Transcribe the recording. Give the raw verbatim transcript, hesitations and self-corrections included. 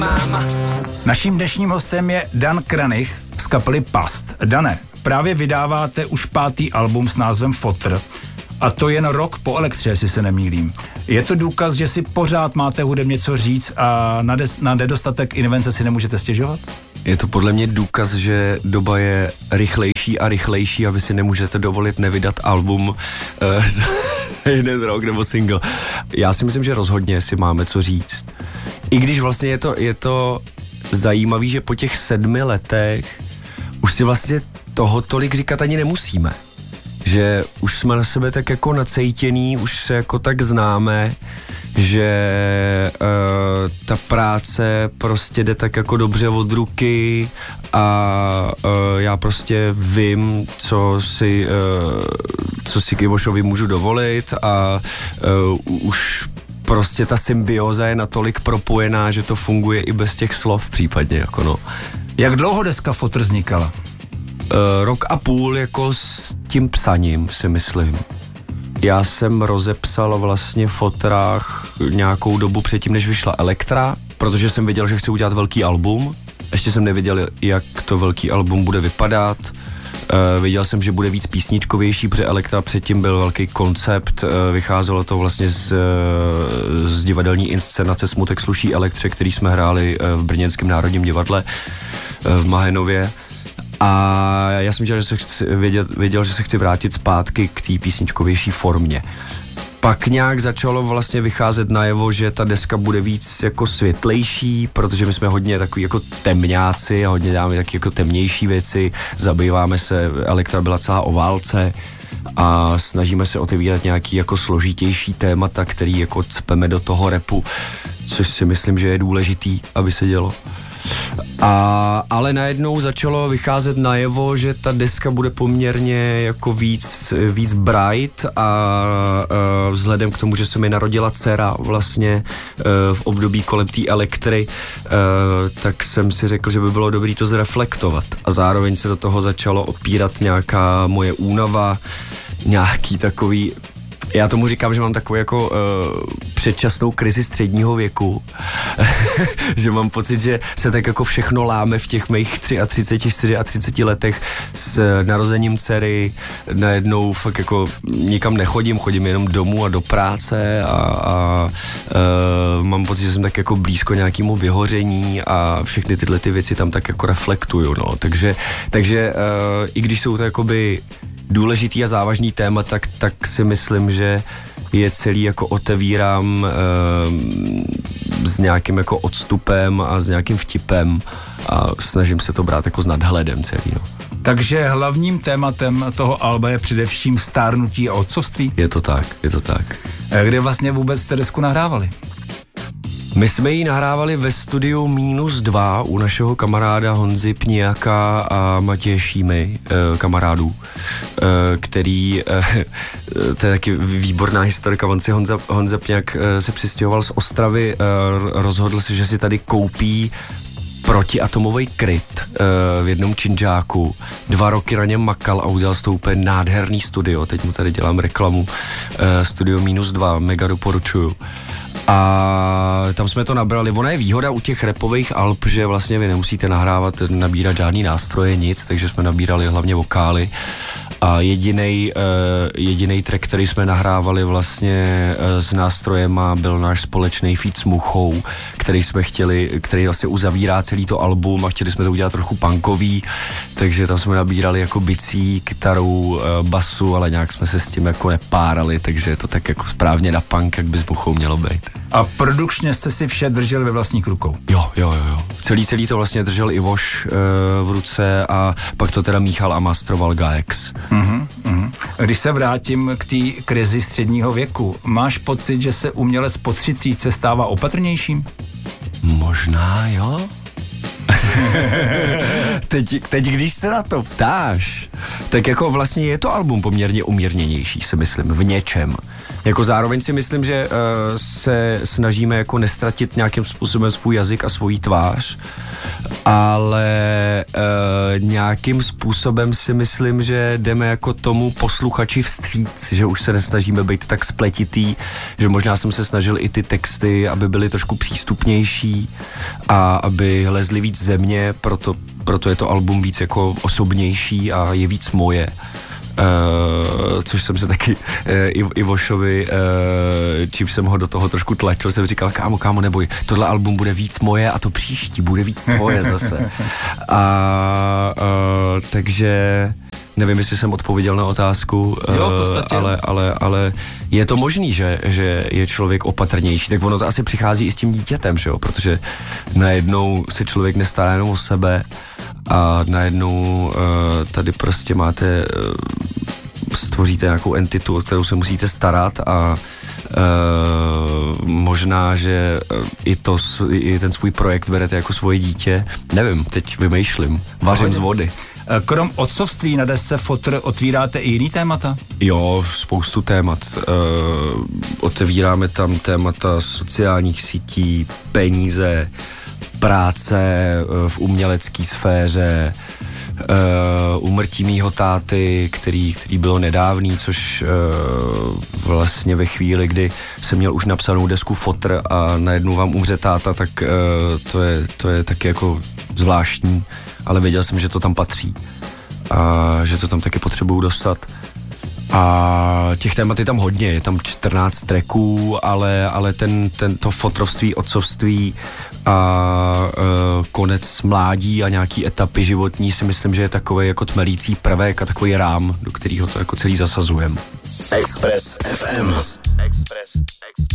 Naším dnešním hostem je Dan Kranich z kapely Past. Dane, právě vydáváte už pátý album s názvem Fotr. A to jen rok po Elektře, jestli se nemýlím. Je to důkaz, že si pořád máte hudebně co říct a na, des, na nedostatek invence si nemůžete stěžovat? Je to podle mě důkaz, že doba je rychlejší a rychlejší a vy si nemůžete dovolit nevydat album uh, za jeden rok nebo single. Já si myslím, že rozhodně si máme co říct. I když vlastně je to, je to zajímavý, že po těch sedmi letech už si vlastně toho tolik říkat ani nemusíme. Že už jsme na sebe tak jako nacejtěný, už se jako tak známe, že uh, ta práce prostě jde tak jako dobře od ruky a uh, já prostě vím, co si, uh, co si k Ivošovi můžu dovolit a uh, už prostě ta symbioza je natolik propojená, že to funguje i bez těch slov případně, jako no. Jak dlouho deska Fotr vznikala? Uh, rok a půl jako s tím psaním, si myslím. Já jsem rozepsal vlastně v Fotrách nějakou dobu předtím, než vyšla Elektra, protože jsem věděl, že chci udělat velký album. Ještě jsem nevěděl, jak to velký album bude vypadat. Uh, věděl jsem, že bude víc písničkovější, protože Elektra předtím byl velký koncept. Uh, vycházelo to vlastně z, z divadelní inscenace Smutek sluší Elektře, který jsme hráli uh, v Brněnském národním divadle uh, v Mahenově. A já jsem věděl, že se chci, věděl, věděl, že se chci vrátit zpátky k té písničkovější formě. Pak nějak začalo vlastně vycházet najevo, že ta deska bude víc jako světlejší, protože my jsme hodně takový jako temňáci a hodně děláme taky jako temnější věci. Zabýváme se, Elektra byla celá o válce a snažíme se otevírat nějaký jako složitější témata, který jako cpeme do toho rapu, což si myslím, že je důležitý, aby se dělo. A, ale najednou začalo vycházet najevo, že ta deska bude poměrně jako víc, víc bright a, a vzhledem k tomu, že se mi narodila dcera vlastně v období kolem té Elektry, tak jsem si řekl, že by bylo dobré to zreflektovat a zároveň se do toho začalo opírat nějaká moje únava, nějaký takový, já tomu říkám, že mám takovou jako uh, předčasnou krizi středního věku, že mám pocit, že se tak jako všechno láme v těch mých třiceti tři, třiceti čtyři letech s narozením dcery, najednou fakt jako nikam nechodím, chodím jenom domů a do práce a, a uh, mám pocit, že jsem tak jako blízko nějakému vyhoření a všechny tyhle ty věci tam tak jako reflektuju, no, takže, takže uh, i když jsou to jakoby důležitý a závažný téma, tak, tak si myslím, že je celý jako otevírám e, s nějakým jako odstupem a s nějakým vtipem a snažím se to brát jako s nadhledem celý, no. Takže hlavním tématem toho alba je především stárnutí a otcovství? Je to tak, je to tak. Kde vlastně vůbec jste desku nahrávali? My jsme ji nahrávali ve studiu Minus dva u našeho kamaráda Honzy Pniaka a Matěje Šímy, kamarádů, který, to je taky výborná historka, on si Honza, Honza Pniak se přistěhoval z Ostravy, rozhodl se, že si tady koupí protiatomový kryt v jednom činžáku. Dva roky na něm makal a udělal z toho úplně nádherný studio, teď mu tady dělám reklamu, studio Minus dva, mega doporučuju. A tam jsme to nabrali. Ona je výhoda u těch rapových alb, že vlastně vy nemusíte nahrávat, nabírat žádný nástroje, nic, takže jsme nabírali hlavně vokály. A jedinej, uh, jedinej track, který jsme nahrávali vlastně uh, s nástrojema, byl náš společný feat s Muchou, který jsme chtěli, který vlastně uzavírá celý to album a chtěli jsme to udělat trochu punkový, takže tam jsme nabírali jako bicí, kytaru, uh, basu, ale nějak jsme se s tím jako nepárali, takže je to tak jako správně na punk, jak by s Muchou mělo být. A produkčně jste si vše drželi ve vlastních rukou? Jo, jo, jo, jo. Celý, celý to vlastně držel Ivoš uh, v ruce a pak to teda míchal a mastroval Gaex. Uh-huh, uh-huh. Když se vrátím k té krizi středního věku, máš pocit, že se umělec po třicítce stává opatrnějším? Možná, jo. teď, teď, když se na to ptáš, tak jako vlastně je to album poměrně umírněnější, si myslím, v něčem. Jako zároveň si myslím, že uh, se snažíme jako nestratit nějakým způsobem svůj jazyk a svoji tvář, ale uh, nějakým způsobem si myslím, že jdeme jako tomu posluchači vstříc, že už se nesnažíme být tak spletitý, že možná jsem se snažil i ty texty, aby byly trošku přístupnější a aby lezly víc ze mě, proto, proto je to album víc jako osobnější a je víc moje. Uh, což jsem se taky uh, Ivošovi, uh, čím jsem ho do toho trošku tlačil, jsem říkal, kámo, kámo, neboj, tohle album bude víc moje a to příští bude víc tvoje zase. A uh, takže nevím, jestli jsem odpověděl na otázku, jo, v podstatě. ale, ale, ale je to možný, že, že je člověk opatrnější, tak ono to asi přichází i s tím dítětem, že jo? Protože najednou se člověk nestará jenom o sebe a najednou uh, tady prostě máte, uh, stvoříte nějakou entitu, o kterou se musíte starat a uh, možná, že uh, i, to, i ten svůj projekt berete jako svoje dítě. Nevím, teď vymýšlím, vařím z vody. Krom otcovství na desce Fotr otvíráte i jiný témata? Jo, spoustu témat. Uh, otevíráme tam témata sociálních sítí, peníze, práce uh, v umělecké sféře, uh, úmrtí mýho táty, který, který bylo nedávný, což uh, vlastně ve chvíli, kdy jsem měl už napsanou desku Fotr a najednou vám umře táta, tak uh, to, je, to je taky jako zvláštní, ale věděl jsem, že to tam patří a že to tam taky potřebuju dostat. A těch témat je tam hodně, je tam čtrnáct tracků, ale, ale ten, ten, to fotrovství, otcovství a e, konec mládí a nějaký etapy životní si myslím, že je takový jako tmelící prvek a takový rám, do kterého to jako celý zasazujeme. Express ef em. Express, Express.